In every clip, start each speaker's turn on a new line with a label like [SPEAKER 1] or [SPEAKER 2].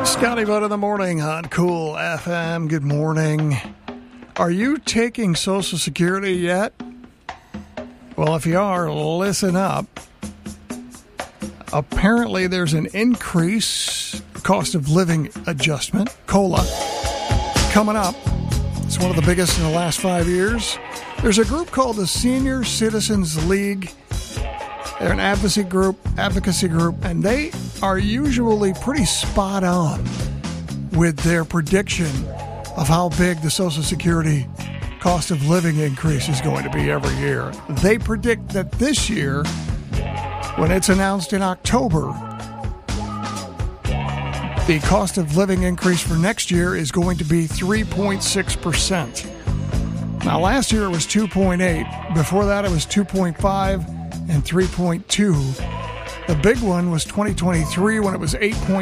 [SPEAKER 1] Scotty Bud in the morning on Cool FM. Good morning. Are you taking Social Security yet? Well, if you are, listen up. Apparently, there's an increase, cost of living adjustment, COLA, coming up. It's one of the biggest in the last 5 years. There's a group called the Senior Citizens League. They're an advocacy group, and they are usually pretty spot on with their prediction of how big the Social Security cost of living increase is going to be every year. They predict that this year, when it's announced in October, the cost of living increase for next year is going to be 3.6%. Now, last year it was 2.8. Before that, it was 2.5 and 3.2. The big one was 2023 when it was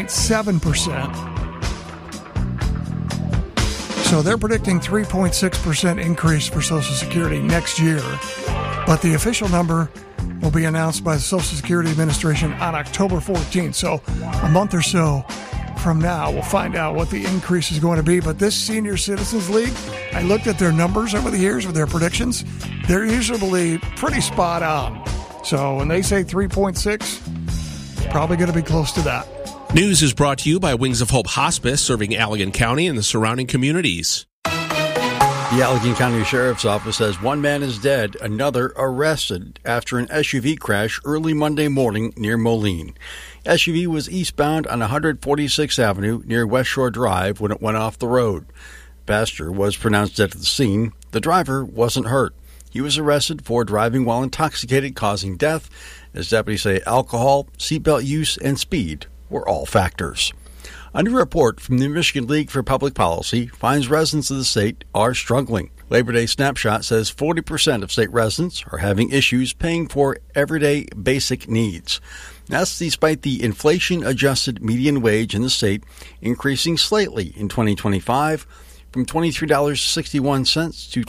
[SPEAKER 1] 8.7%. So they're predicting 3.6% increase for Social Security next year. But the official number will be announced by the Social Security Administration on October 14th. So a month or so from now, we'll find out what the increase is going to be. But this Senior Citizens League, I looked at their numbers over the years with their predictions. They're usually pretty spot on. So when they say 3.6, probably going to be close to that.
[SPEAKER 2] News is brought to you by Wings of Hope Hospice, serving Allegan County and the surrounding communities.
[SPEAKER 3] The Allegan County Sheriff's Office says one man is dead, another arrested after an SUV crash early Monday morning near Moline. SUV was eastbound on 146th Avenue near West Shore Drive when it went off the road. Passenger was pronounced dead at the scene. The driver wasn't hurt. He was arrested for driving while intoxicated, causing death. As deputies say, alcohol, seatbelt use, and speed were all factors. A new report from the Michigan League for Public Policy finds residents of the state are struggling. Labor Day Snapshot says 40% of state residents are having issues paying for everyday basic needs. That's despite the inflation-adjusted median wage in the state increasing slightly in 2025 from $23.61 to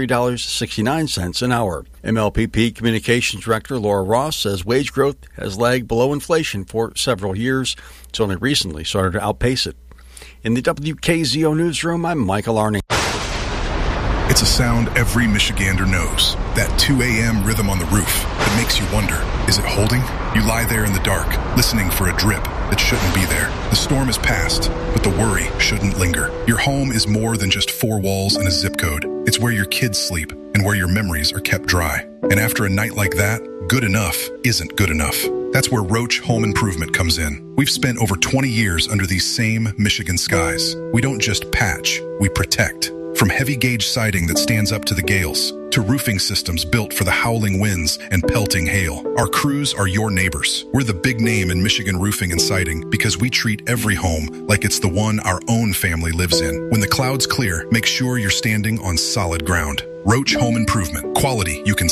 [SPEAKER 3] $23.69 an hour. MLPP Communications Director Laura Ross says wage growth has lagged below inflation for several years. It's only recently started to outpace it. In the WKZO Newsroom, I'm Michael Arning.
[SPEAKER 4] It's a sound every Michigander knows. That 2 a.m. rhythm on the roof that makes you wonder, is it holding? You lie there in the dark, listening for a drip that shouldn't be there. The storm is past, but the worry shouldn't linger. Your home is more than just four walls and a zip code. It's where your kids sleep and where your memories are kept dry. And after a night like that, good enough isn't good enough. That's where Roach Home Improvement comes in. We've spent over 20 years under these same Michigan skies. We don't just patch, we protect. From heavy gauge siding that stands up to the gales, to roofing systems built for the howling winds and pelting hail, our crews are your neighbors. We're the big name in Michigan roofing and siding because we treat every home like it's the one our own family lives in. When the clouds clear, make sure you're standing on solid ground. Roach Home Improvement. Quality you can